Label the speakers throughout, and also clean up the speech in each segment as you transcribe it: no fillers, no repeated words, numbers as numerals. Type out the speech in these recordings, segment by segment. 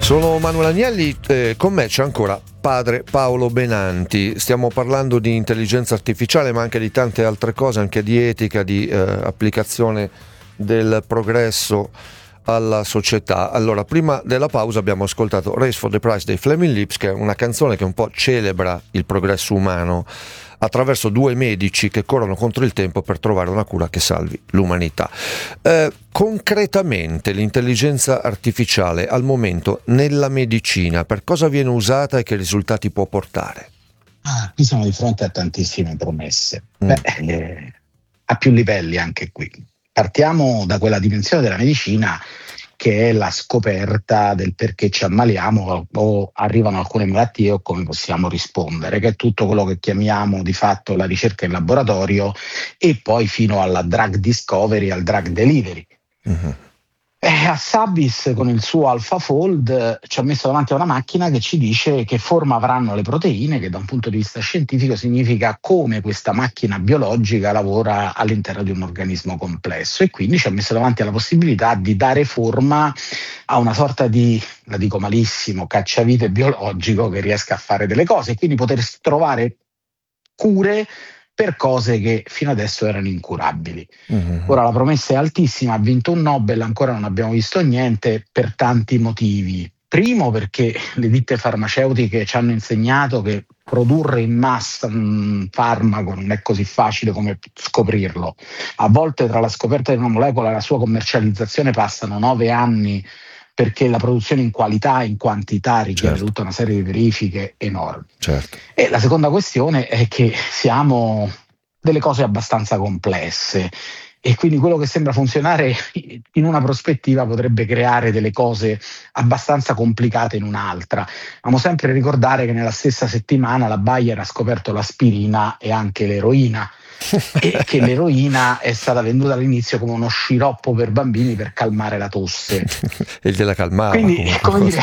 Speaker 1: Sono Manuel Agnelli, con me c'è ancora padre Paolo Benanti. Stiamo parlando di intelligenza artificiale, ma anche di tante altre cose, anche di etica, di applicazione del progresso alla società. Allora, prima della pausa abbiamo ascoltato Race for the Price dei Flaming Lips, che è una canzone che un po' celebra il progresso umano attraverso due medici che corrono contro il tempo per trovare una cura che salvi l'umanità. Concretamente l'intelligenza artificiale al momento nella medicina, per cosa viene usata e che risultati può portare?
Speaker 2: Qui siamo di fronte a tantissime promesse, a più livelli anche qui. Partiamo da quella dimensione della medicina che è la scoperta del perché ci ammaliamo o arrivano alcune malattie o come possiamo rispondere, che è tutto quello che chiamiamo di fatto la ricerca in laboratorio e poi fino alla drug discovery, al drug delivery. Uh-huh. Assabis con il suo AlphaFold ci ha messo davanti a una macchina che ci dice che forma avranno le proteine, che da un punto di vista scientifico significa come questa macchina biologica lavora all'interno di un organismo complesso, e quindi ci ha messo davanti alla possibilità di dare forma a una sorta di, la dico malissimo, cacciavite biologico che riesca a fare delle cose e quindi poter trovare cure per cose che fino adesso erano incurabili. Uh-huh. Ora la promessa è altissima, ha vinto un Nobel, ancora non abbiamo visto niente per tanti motivi. Primo, perché le ditte farmaceutiche ci hanno insegnato che produrre in massa un farmaco non è così facile come scoprirlo. A volte tra la scoperta di una molecola e la sua commercializzazione passano 9 anni, perché la produzione in qualità e in quantità richiede tutta una serie di verifiche enormi. Certo. E la seconda questione è che siamo delle cose abbastanza complesse e quindi quello che sembra funzionare in una prospettiva potrebbe creare delle cose abbastanza complicate in un'altra. Dobbiamo sempre ricordare che nella stessa settimana la Bayer ha scoperto l'aspirina e anche l'eroina, e che l'eroina è stata venduta all'inizio come uno sciroppo per bambini per calmare la tosse.
Speaker 1: E gliela calmava.
Speaker 2: Quindi, come dire,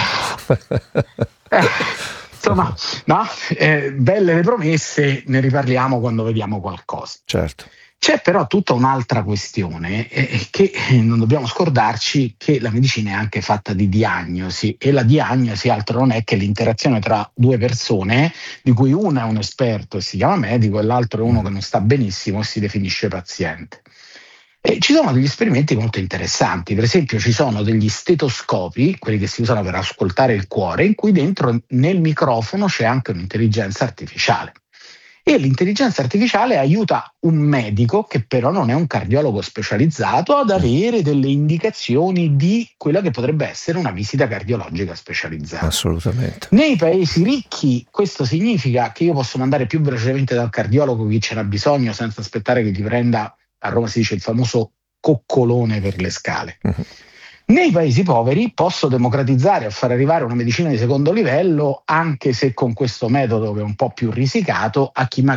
Speaker 2: insomma, no? Belle le promesse, ne riparliamo quando vediamo qualcosa.
Speaker 1: Certo.
Speaker 2: C'è però tutta un'altra questione, che non dobbiamo scordarci, che la medicina è anche fatta di diagnosi, e la diagnosi altro non è che l'interazione tra due persone, di cui una è un esperto e si chiama medico e l'altro è uno che non sta benissimo e si definisce paziente. E ci sono degli esperimenti molto interessanti, per esempio ci sono degli stetoscopi, quelli che si usano per ascoltare il cuore, in cui dentro nel microfono c'è anche un'intelligenza artificiale. E l'intelligenza artificiale aiuta un medico, che però non è un cardiologo specializzato, ad avere delle indicazioni di quella che potrebbe essere una visita cardiologica specializzata.
Speaker 1: Assolutamente.
Speaker 2: Nei paesi ricchi questo significa che io posso mandare più velocemente dal cardiologo chi ce n'ha bisogno senza aspettare che ti prenda, a Roma si dice, il famoso coccolone per le scale. Uh-huh. Nei paesi poveri posso democratizzare o far arrivare una medicina di secondo livello, anche se con questo metodo che è un po' più risicato, a chi